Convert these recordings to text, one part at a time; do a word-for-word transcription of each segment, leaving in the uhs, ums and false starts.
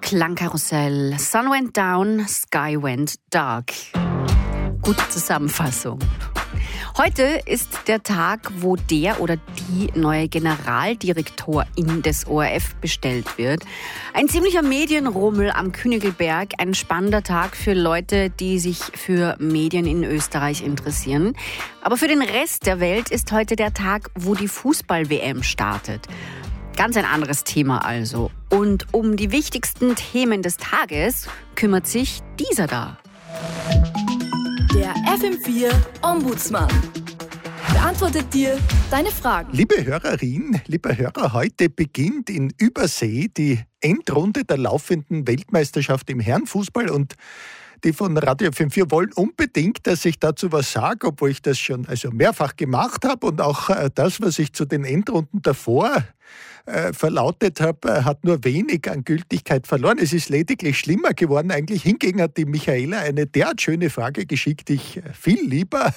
Klangkarussell. Sun went down, sky went dark. Gute Zusammenfassung. Heute ist der Tag, wo der oder die neue Generaldirektorin des O R F bestellt wird. Ein ziemlicher Medienrummel am Königelberg, ein spannender Tag für Leute, die sich für Medien in Österreich interessieren. Aber für den Rest der Welt ist heute der Tag, wo die Fußball-W M startet. Ganz ein anderes Thema also. Und um die wichtigsten Themen des Tages kümmert sich dieser da. Der F M vier Ombudsmann beantwortet dir deine Fragen. Liebe Hörerin, lieber Hörer, heute beginnt in Übersee die Endrunde der laufenden Weltmeisterschaft im Herrenfußball und die von Radio F M vier wollen unbedingt, dass ich dazu was sage, obwohl ich das schon also mehrfach gemacht habe und auch äh, das, was ich zu den Endrunden davor äh, verlautet habe, äh, hat nur wenig an Gültigkeit verloren. Es ist lediglich schlimmer geworden. Eigentlich hingegen hat die Michaela eine derart schöne Frage geschickt, ich äh, viel lieber.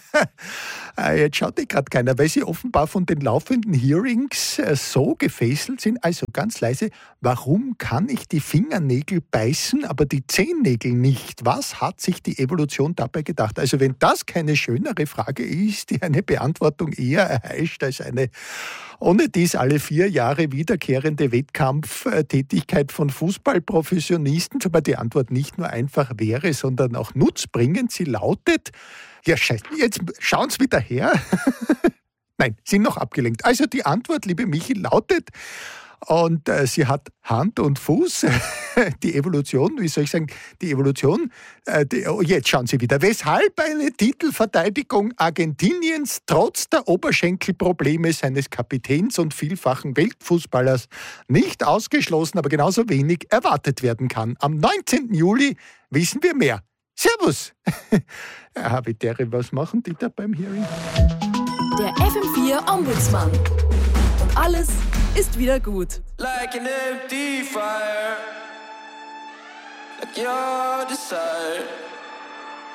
äh, jetzt schaut die gerade keiner, weil sie offenbar von den laufenden Hearings äh, so gefesselt sind. Also ganz leise, warum kann ich die Fingernägel beißen, aber die Zehennägel nicht? Was hat sich die Evolution dabei gedacht? Also wenn das keine schönere Frage ist, die eine Beantwortung eher erheischt als eine ohne dies alle vier Jahre wiederkehrende Wettkampftätigkeit von Fußballprofessionisten, aber die Antwort nicht nur einfach wäre, sondern auch nutzbringend. Sie lautet, ja scheiße, jetzt schauen Sie wieder her. Nein, sind noch abgelenkt. Also die Antwort, liebe Michi, lautet, und äh, sie hat Hand und Fuß, die Evolution, wie soll ich sagen, die Evolution, äh, die, oh, jetzt schauen Sie wieder, weshalb eine Titelverteidigung Argentiniens trotz der Oberschenkelprobleme seines Kapitäns und vielfachen Weltfußballers nicht ausgeschlossen, aber genauso wenig erwartet werden kann. Am neunzehnten Juli wissen wir mehr. Servus! Herr Habitäre, was machen die da beim Hearing? Der F M vier Ombudsmann. Und alles ist wieder gut. Like an empty fire, like your desire.